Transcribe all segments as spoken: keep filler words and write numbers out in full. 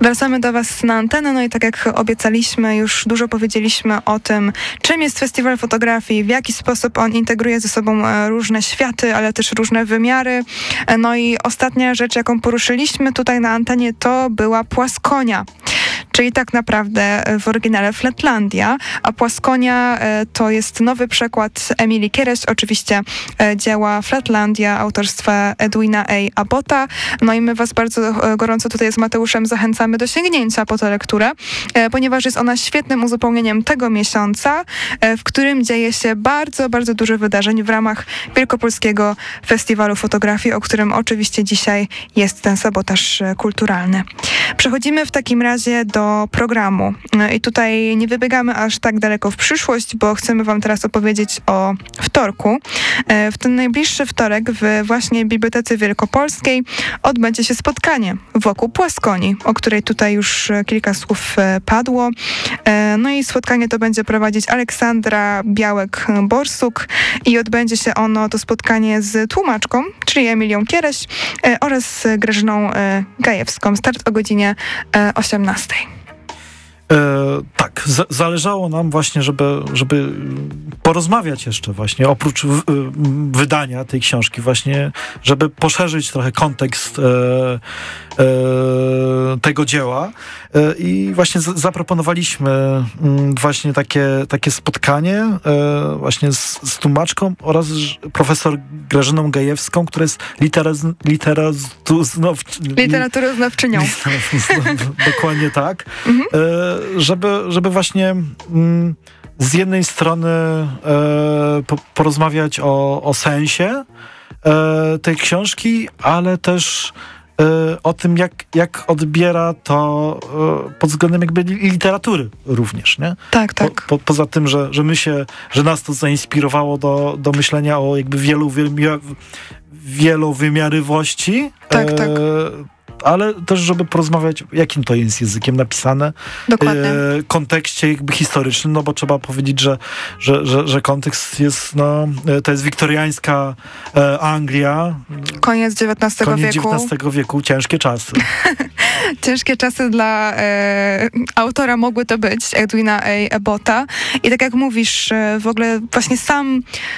Wracamy do Was na antenę, no i tak jak obiecaliśmy, już dużo powiedzieliśmy o tym, czym jest festiwal fotografii, w jaki sposób on integruje ze sobą różne światy, ale też różne wymiary. No i ostatnia rzecz, jaką poruszyliśmy tutaj na antenie, to była płaskonia. Czyli tak naprawdę w oryginale Flatlandia, a Płaskonia to jest nowy przekład Emilii Kiereś, oczywiście dzieła Flatlandia autorstwa Edwina A. Abbotta. No i my Was bardzo gorąco tutaj z Mateuszem zachęcamy do sięgnięcia po tę lekturę, ponieważ jest ona świetnym uzupełnieniem tego miesiąca, w którym dzieje się bardzo, bardzo dużo wydarzeń w ramach Wielkopolskiego Festiwalu Fotografii, o którym oczywiście dzisiaj jest ten sabotaż kulturalny. Przechodzimy w takim razie do programu. I tutaj nie wybiegamy aż tak daleko w przyszłość, bo chcemy Wam teraz opowiedzieć o wtorku. W ten najbliższy wtorek w właśnie Bibliotece Wielkopolskiej odbędzie się spotkanie wokół Płaskoni, o której tutaj już kilka słów padło. No i spotkanie to będzie prowadzić Aleksandra Białek-Borsuk i odbędzie się ono, to spotkanie z tłumaczką, czyli Emilią Kiereś oraz Grażyną Gajewską. Start o godzinie osiemnastej. E, tak, z- zależało nam właśnie, żeby, żeby porozmawiać jeszcze właśnie, oprócz w, wydania tej książki właśnie, żeby poszerzyć trochę kontekst e, e, tego dzieła e, i właśnie z- zaproponowaliśmy m, właśnie takie, takie spotkanie e, właśnie z, z tłumaczką oraz profesor Grażyną Gajewską, która jest literaz- literaturoznawczynią. Literaturoznawczynią. Dokładnie tak. Mhm. E, żeby, żeby właśnie mm, z jednej strony e, po, porozmawiać o, o sensie e, tej książki, ale też e, o tym, jak, jak odbiera to e, pod względem jakby literatury również, nie? Tak, tak. Po, po, poza tym, że, że my się, że nas to zainspirowało do, do myślenia o jakby wielu wymi- wielowymiarowości. Tak, tak. Ale też, żeby porozmawiać, jakim to jest językiem napisane, Dokładnie. e, kontekście jakby historycznym, no bo trzeba powiedzieć, że, że, że, że kontekst jest, no, to jest wiktoriańska e, Anglia. Koniec dziewiętnastego Koniec wieku. dziewiętnastego wieku, ciężkie czasy. Ciężkie czasy dla e, autora mogły to być, Edwina A. Abbotta. I tak jak mówisz, e, w ogóle właśnie sam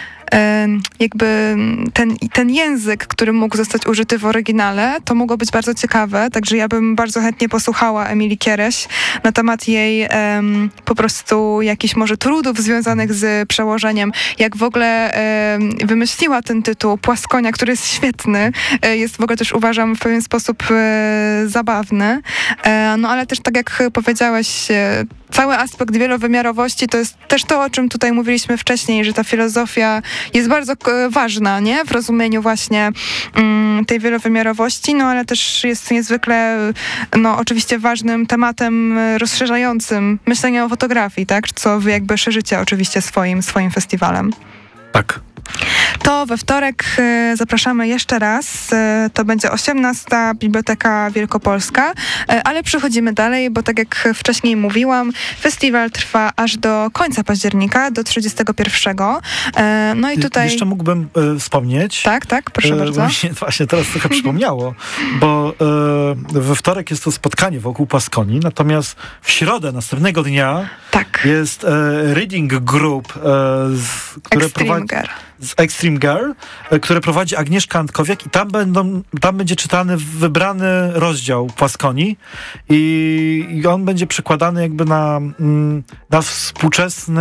jakby ten, ten język, który mógł zostać użyty w oryginale, to mogło być bardzo ciekawe, także ja bym bardzo chętnie posłuchała Emilii Kiereś na temat jej um, po prostu jakichś może trudów związanych z przełożeniem, jak w ogóle um, wymyśliła ten tytuł Płaskonia, który jest świetny, jest w ogóle też uważam w pewien sposób e, zabawny, e, no ale też tak jak powiedziałeś, e, cały aspekt wielowymiarowości to jest też to, o czym tutaj mówiliśmy wcześniej, że ta filozofia jest bardzo ważna, nie? W rozumieniu właśnie mm, tej wielowymiarowości, no ale też jest niezwykle, no oczywiście ważnym tematem rozszerzającym myślenie o fotografii, tak? Co wy jakby szerzycie oczywiście swoim, swoim festiwalem. Tak. To we wtorek y, zapraszamy jeszcze raz. Y, to będzie osiemnasta, Biblioteka Wielkopolska, y, ale przechodzimy dalej, bo tak jak wcześniej mówiłam, festiwal trwa aż do końca października, do trzydziestego pierwszego. Y, no i tutaj... Jeszcze mógłbym y, wspomnieć. Tak, tak, proszę y, bardzo. Właśnie, właśnie teraz trochę przypomniało, bo y, we wtorek jest to spotkanie wokół Płaskoni, natomiast w środę następnego dnia tak. jest y, reading group, y, z, które Extreme prowadzi... Girl. z Extreme Girl, które prowadzi Agnieszka Antkowiak i tam będą, tam będzie czytany wybrany rozdział Płaskoni i, i on będzie przekładany jakby na, na współczesny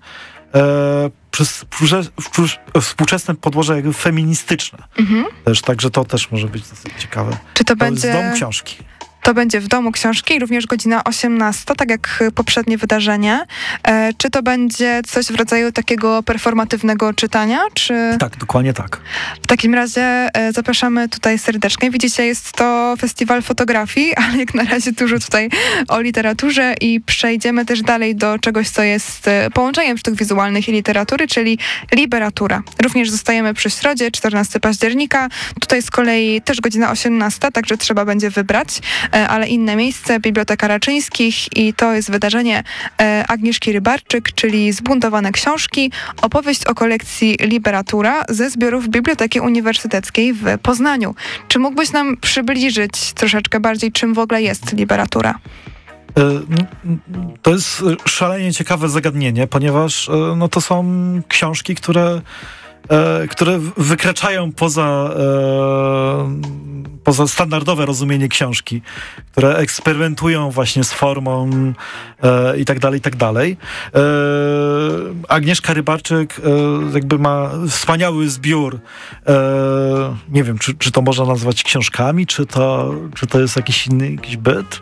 e, przez współczesne podłoże jakby feministyczne. Mhm. Też, także to też może być dosyć ciekawe. Czy to, to będzie... z domu książki. To będzie w Domu Książki, również godzina osiemnasta, tak jak poprzednie wydarzenie. E, czy to będzie coś w rodzaju takiego performatywnego czytania, czy... Tak, dokładnie tak. W takim razie e, zapraszamy tutaj serdecznie. Widzicie, jest to festiwal fotografii, ale jak na razie dużo tutaj o literaturze i przejdziemy też dalej do czegoś, co jest e, połączeniem sztuk wizualnych i literatury, czyli liberatura. Również zostajemy przy środzie, czternastego października. Tutaj z kolei też godzina osiemnasta, także trzeba będzie wybrać. e, ale inne miejsce, Biblioteka Raczyńskich i to jest wydarzenie e, Agnieszki Rybarczyk, czyli Zbuntowane książki, opowieść o kolekcji Liberatura ze zbiorów Biblioteki Uniwersyteckiej w Poznaniu. Czy mógłbyś nam przybliżyć troszeczkę bardziej, czym w ogóle jest Liberatura? To jest szalenie ciekawe zagadnienie, ponieważ no, to są książki, które, które wykraczają poza, poza standardowe rozumienie książki, które eksperymentują właśnie z formą i tak dalej, i tak dalej. Agnieszka Rybarczyk jakby ma wspaniały zbiór. Nie wiem, czy, czy to można nazwać książkami, czy to, czy to jest jakiś inny jakiś byt?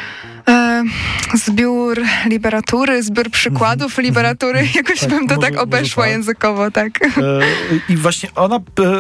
Zbiór literatury, zbiór przykładów literatury, jakoś tak, bym to może, tak obeszła tak. językowo, tak. I właśnie ona e, e,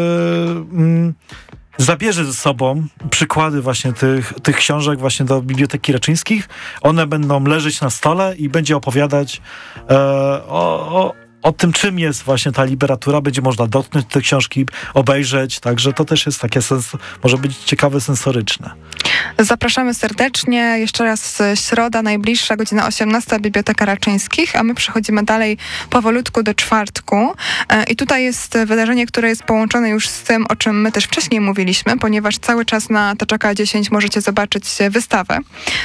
m, zabierze ze sobą przykłady właśnie tych, tych książek właśnie do Biblioteki Raczyńskich. One będą leżeć na stole i będzie opowiadać e, o, o O tym, czym jest właśnie ta literatura, będzie można dotknąć te książki, obejrzeć, także to też jest takie sens, może być ciekawe, sensoryczne. Zapraszamy serdecznie. Jeszcze raz środa, najbliższa, godzina osiemnasta, Biblioteka Raczyńskich, a my przechodzimy dalej powolutku do czwartku. I tutaj jest wydarzenie, które jest połączone już z tym, o czym my też wcześniej mówiliśmy, ponieważ cały czas na T K dziesięć możecie zobaczyć wystawę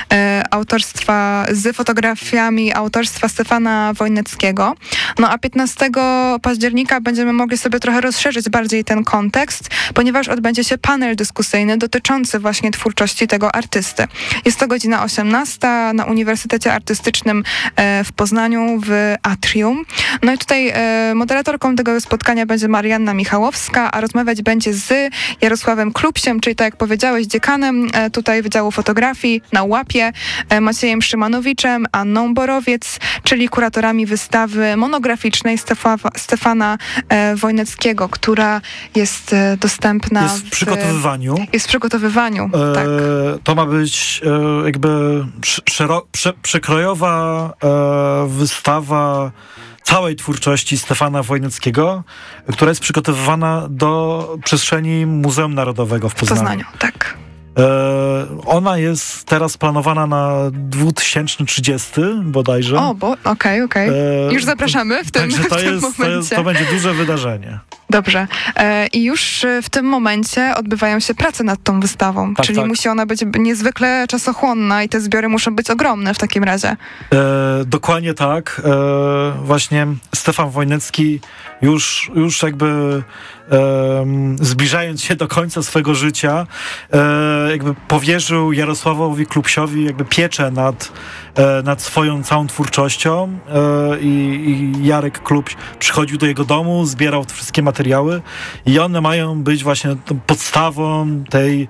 autorstwa z fotografiami autorstwa Stefana Wojneckiego. No a piętnastego października będziemy mogli sobie trochę rozszerzyć bardziej ten kontekst, ponieważ odbędzie się panel dyskusyjny dotyczący właśnie twórczości tego artysty. Jest to godzina osiemnasta na Uniwersytecie Artystycznym w Poznaniu w Atrium. No i tutaj moderatorką tego spotkania będzie Marianna Michałowska, a rozmawiać będzie z Jarosławem Klubsiem, czyli tak jak powiedziałeś, dziekanem tutaj Wydziału Fotografii na łapie, Maciejem Szymanowiczem, Anną Borowiec, czyli kuratorami wystawy monograficznej Stefa, Stefana e, Wojneckiego, która jest e, dostępna jest w przygotowywaniu. Jest w przygotowywaniu, e, tak. To ma być e, jakby szero, prze, przekrojowa e, wystawa całej twórczości Stefana Wojneckiego, która jest przygotowywana do przestrzeni Muzeum Narodowego w Poznaniu. W Poznaniu, tak. E, ona jest teraz planowana na dwa tysiące trzydziesty bodajże. O, bo okej, okay, okej. Okay. Już zapraszamy w tym, Także to, w tym jest, momencie. To, jest, to będzie duże wydarzenie. Dobrze. E, I już w tym momencie odbywają się prace nad tą wystawą, tak, czyli tak. musi ona być niezwykle czasochłonna i te zbiory muszą być ogromne w takim razie. E, dokładnie tak. E, właśnie Stefan Wojnecki już, już jakby e, zbliżając się do końca swego życia, e, jakby powierzył Jarosławowi Klubsiowi jakby pieczę nad, e, nad swoją całą twórczością e, i, i Jarek Klubś przychodził do jego domu, zbierał te wszystkie materiały i one mają być właśnie tą podstawą tej,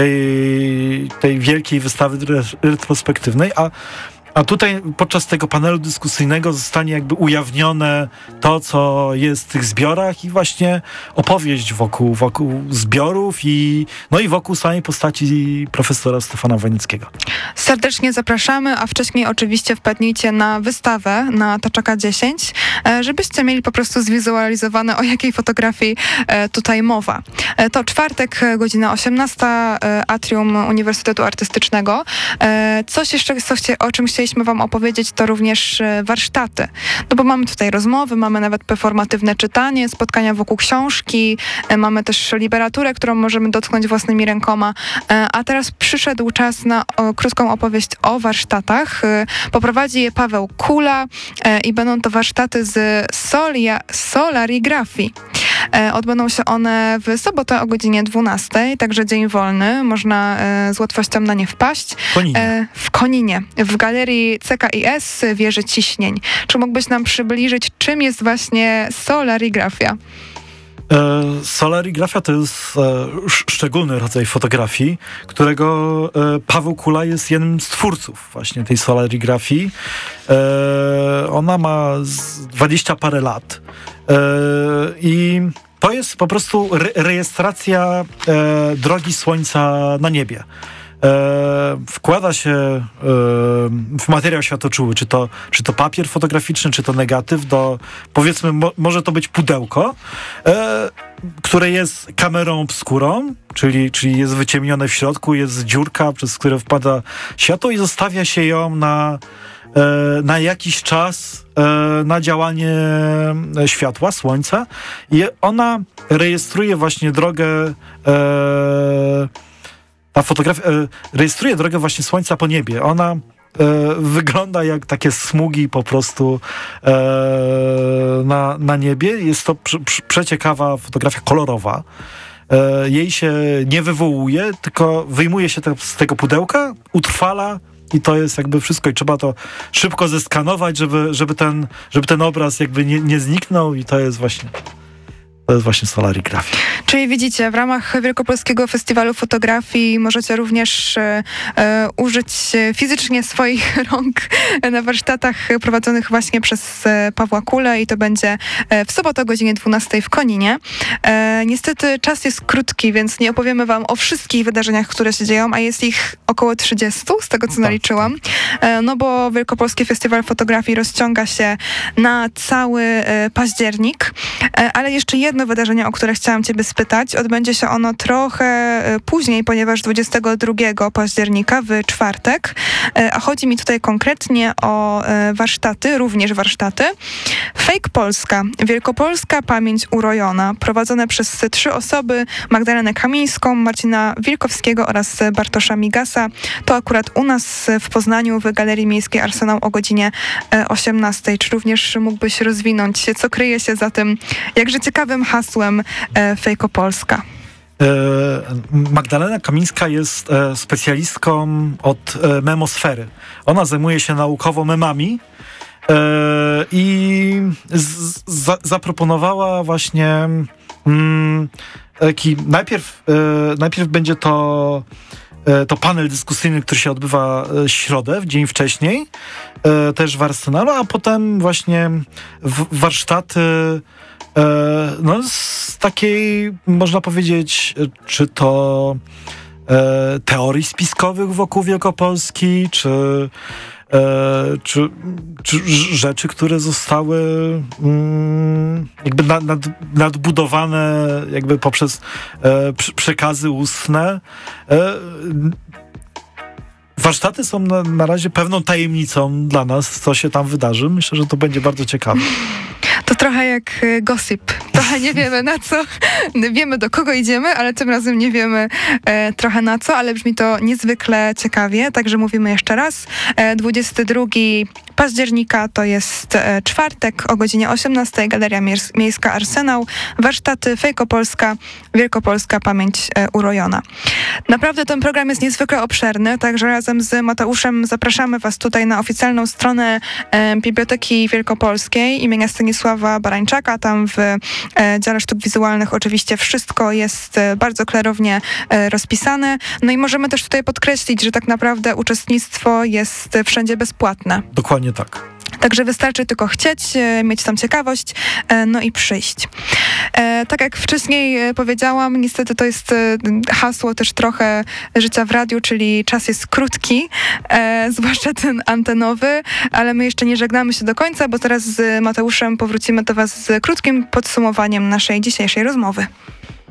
tej, tej wielkiej wystawy retrospektywnej, a A tutaj podczas tego panelu dyskusyjnego zostanie jakby ujawnione to, co jest w tych zbiorach i właśnie opowieść wokół, wokół zbiorów i, no i wokół samej postaci profesora Stefana Wojneckiego. Serdecznie zapraszamy, a wcześniej oczywiście wpadnijcie na wystawę na T K dziesięć, żebyście mieli po prostu zwizualizowane, o jakiej fotografii tutaj mowa. To czwartek, godzina osiemnasta, Atrium Uniwersytetu Artystycznego. Coś jeszcze, co chcie, o czym chcieliśmy wam opowiedzieć, to również warsztaty. No bo mamy tutaj rozmowy, mamy nawet performatywne czytanie, spotkania wokół książki, mamy też literaturę, którą możemy dotknąć własnymi rękoma, a teraz przyszedł czas na o, krótką opowieść o warsztatach. Poprowadzi je Paweł Kula i będą to warsztaty z solia, solarigrafii. Odbędą się one w sobotę o godzinie dwunastej, także dzień wolny, można z łatwością na nie wpaść. Koninie. W Koninie, w galerii C K I S Wieży Ciśnień. Czy mógłbyś nam przybliżyć, czym jest właśnie solarigrafia? E, solarigrafia to jest e, sz- szczególny rodzaj fotografii, którego e, Paweł Kula jest jednym z twórców właśnie tej solarigrafii. E, ona ma dwadzieścia parę lat e, i to jest po prostu re- rejestracja e, drogi Słońca na niebie. e, wkłada się e, w materiał światoczuły, czy to, czy to papier fotograficzny, czy to negatyw, do, powiedzmy, mo, może to być pudełko, e, które jest kamerą obskurą, czyli, czyli jest wyciemnione w środku, jest dziurka, przez którą wpada światło i zostawia się ją na, e, na jakiś czas e, na działanie światła, słońca i ona rejestruje właśnie drogę e, ta fotografia e, rejestruje drogę właśnie słońca po niebie. Ona e, wygląda jak takie smugi po prostu e, na, na niebie. Jest to prze, prze, przeciekawa fotografia kolorowa. E, jej się nie wywołuje, tylko wyjmuje się te, z tego pudełka, utrwala i to jest jakby wszystko i trzeba to szybko zeskanować, żeby, żeby, ten, żeby ten obraz jakby nie, nie zniknął i to jest właśnie... To jest właśnie solarigrafia. Czyli widzicie, w ramach Wielkopolskiego Festiwalu Fotografii możecie również e, e, użyć fizycznie swoich rąk na warsztatach prowadzonych właśnie przez e, Pawła Kulę i to będzie e, w sobotę o godzinie dwunastej w Koninie. E, niestety czas jest krótki, więc nie opowiemy wam o wszystkich wydarzeniach, które się dzieją, a jest ich około trzydziestu, z tego co tak, naliczyłam. tak. E, no bo Wielkopolski Festiwal Fotografii rozciąga się na cały e, październik, e, ale jeszcze jedno Jedno wydarzenie, o które chciałam ciebie spytać. Odbędzie się ono trochę później, ponieważ dwudziestego drugiego października w czwartek. A chodzi mi tutaj konkretnie o warsztaty, również warsztaty. Fake Polska. Wielkopolska pamięć urojona. Prowadzone przez trzy osoby. Magdalenę Kamińską, Marcina Wilkowskiego oraz Bartosza Migasa. To akurat u nas w Poznaniu w Galerii Miejskiej Arsenał o godzinie osiemnastej. Czy również mógłbyś rozwinąć, co kryje się za tym jakże ciekawym hasłem e, Fejkopolska? E, Magdalena Kamińska jest e, specjalistką od e, memosfery. Ona zajmuje się naukowo memami e, i z, za, zaproponowała właśnie mm, taki, najpierw, e, najpierw będzie to to panel dyskusyjny, który się odbywa w środę, w dzień wcześniej, e, też w Arsenalu, a potem właśnie w, warsztaty e, no, z takiej, można powiedzieć, czy to e, teorii spiskowych wokół Wielkopolski, czy, e, czy, czy rzeczy, które zostały mm, jakby nad, nad, nadbudowane jakby poprzez e, przekazy ustne. E, Warsztaty są na, na razie pewną tajemnicą dla nas, co się tam wydarzy. Myślę, że to będzie bardzo ciekawe. To trochę jak gossip. Trochę nie wiemy na co. Wiemy, do kogo idziemy, ale tym razem nie wiemy e, trochę na co, ale brzmi to niezwykle ciekawie. Także mówimy jeszcze raz. E, dwudziestego drugiego października to jest e, czwartek o godzinie osiemnastej. Galeria Mies- Miejska Arsenał. Warsztaty Fejkopolska, Wielkopolska pamięć e, urojona. Naprawdę ten program jest niezwykle obszerny, także razem z Mateuszem zapraszamy was tutaj na oficjalną stronę e, Biblioteki Wielkopolskiej imienia Stanisława Barańczaka. Tam w e, dziale sztuk wizualnych oczywiście wszystko jest e, bardzo klarownie e, rozpisane. No i możemy też tutaj podkreślić, że tak naprawdę uczestnictwo jest wszędzie bezpłatne. Dokładnie tak. Także wystarczy tylko chcieć, e, mieć tam ciekawość, e, no i przyjść. E, tak jak wcześniej e, powiedziałam, niestety to jest e, hasło też trochę życia w radiu, czyli czas jest krótki, e, zwłaszcza ten antenowy, ale my jeszcze nie żegnamy się do końca, bo teraz z Mateuszem powrócimy do was z krótkim podsumowaniem naszej dzisiejszej rozmowy.